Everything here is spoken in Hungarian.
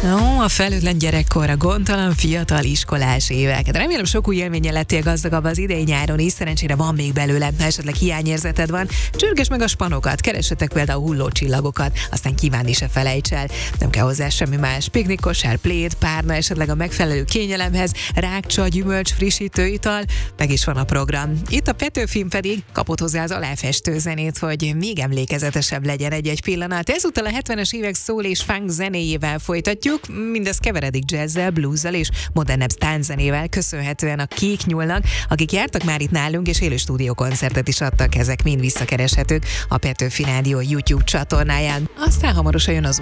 Ó, a felőtlen gyerekkorra, gondtalan fiatal iskolás évek. Hát remélem sok új élménnyel lettél gazdagabb az idei-nyáron is, szerencsére van még belőle, ha esetleg hiányérzeted van. Csörgesd meg a spanokat, keressetek például hullócsillagokat, aztán kívánni se felejts el. Nem kell hozzá semmi más, piknik, kosár, pléd, párna, esetleg a megfelelő kényelemhez, rákcsa, gyümölcs, frissítő ital, meg is van a program. Itt a Petőfin pedig kapott hozzá az aláfestő zenét, hogy még emlékezetesebb legyen egy-egy pillanat. Ezúttal a 70-es évek soul és funk zenéjével folytatjuk. Mindez keveredik jazzzel, blueszel és modernebb tánczenével, köszönhetően a Kék Nyúlnak, akik jártak már itt nálunk, és élő stúdiókoncertet is adtak, ezek mind visszakereshetők a Petőfi Rádió YouTube csatornáján. Aztán hamarosan jön az